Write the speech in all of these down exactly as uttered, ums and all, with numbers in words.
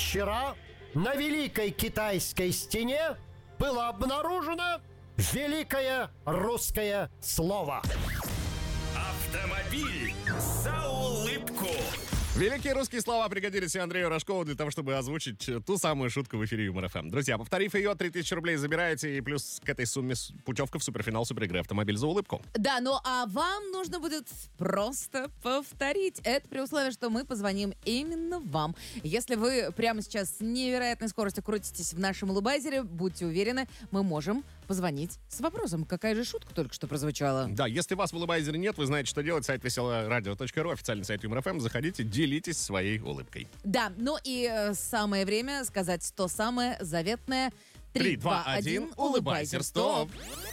Вчера на Великой Китайской стене было обнаружено великое русское слово. Автомобиль за улыбку. Великие русские слова пригодились и Андрею Рожкову для того, чтобы озвучить ту самую шутку в эфире Юмор ФМ. Друзья, повторив ее, три тысячи рублей забираете, и плюс к этой сумме путевка в суперфинал суперигры «Автомобиль за улыбку». Да, ну а вам нужно будет просто повторить. Это при условии, что мы позвоним именно вам. Если вы прямо сейчас с невероятной скоростью крутитесь в нашем улыбайзере, будьте уверены, мы можем позвонить с вопросом, какая же шутка только что прозвучала. Да, если вас в улыбайзере нет, вы знаете, что делать. Сайт веселое радио точка ру, официальный сайт Юмор ФМ. Заходите, делитесь своей улыбкой. Да, ну и э, самое время сказать то самое заветное. Три, два, один, улыбайзер, стоп!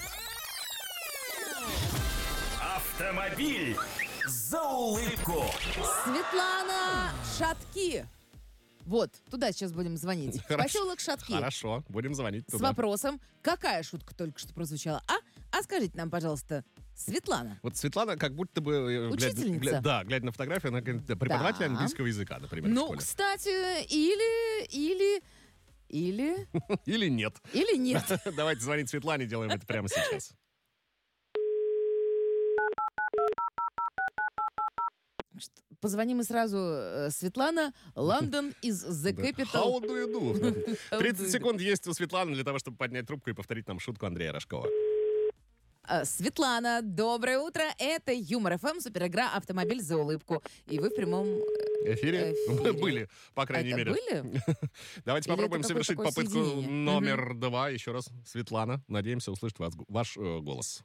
Автомобиль за улыбку. Светлана Шатки. Вот, туда сейчас будем звонить. Хорошо. Поселок Шатки. Хорошо, будем звонить С туда. вопросом, какая шутка только что прозвучала? А? А скажите нам, пожалуйста, Светлана. Вот Светлана как будто бы... э, Учительница. Глядя, гля- да, глядя на фотографию, она говорит, да, преподаватель Да. английского языка, например, в Ну, школе. кстати, или, или, или, Или нет. или нет. Давайте звонить Светлане, делаем это прямо сейчас. Что, Позвоним и сразу. э, Светлана, Лондон из The Да. Capital. How do you do? How тридцать do you секунд есть у Светланы для того, чтобы поднять трубку и повторить нам шутку Андрея Рожкова. Э, Светлана, доброе утро. Это Юмор ФМ, суперигра «Автомобиль за улыбку». И вы в прямом... э, Эфире? Эфире. Были, по крайней Это мере. были? Давайте Или попробуем это совершить какое-то такое попытку соединение? номер два. Еще раз, Светлана. Надеемся услышать вас- ваш э, голос.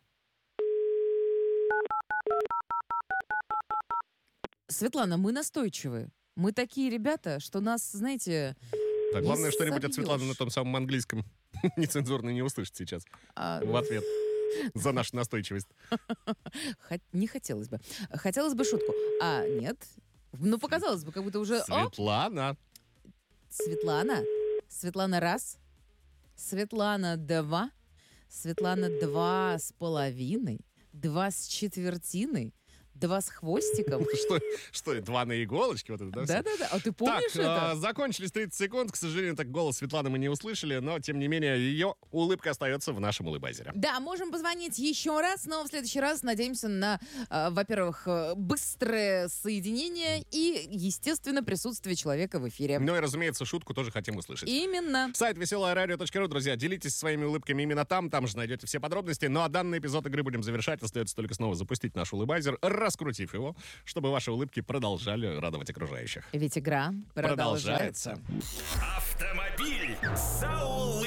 Светлана, мы настойчивы. Мы такие ребята, что нас, знаете... Да, не главное, что-нибудь от собьешь. Светланы на том самом английском нецензурно не услышать сейчас. а, В ответ за нашу настойчивость. хот- Не хотелось бы. Хотелось бы шутку. А, нет. Ну, показалось бы, как будто уже... О, Светлана. Светлана. Светлана раз. Светлана два. Светлана два с половиной. Два с четвертиной. Два с хвостиком. Что, что, два на иголочке? Вот это, да, всё? Да-да-да. А ты помнишь Так, это? э, закончились тридцать секунд. К сожалению, так голос Светланы мы не услышали, но, тем не менее, ее улыбка остается в нашем улыбайзере. Да, можем позвонить еще раз, но в следующий раз надеемся на, э, во-первых, э, быстрое соединение и, естественно, присутствие человека в эфире. Ну и, разумеется, шутку тоже хотим услышать. Именно. Сайт веселое радио точка ру, друзья, делитесь своими улыбками именно там, там же найдете все подробности. Ну а данный эпизод игры будем завершать. Остается только снова запустить наш улыбайзер, раскрутив его, чтобы ваши улыбки продолжали радовать окружающих. Ведь игра продолжается. Продолжается. Автомобиль за улыбку.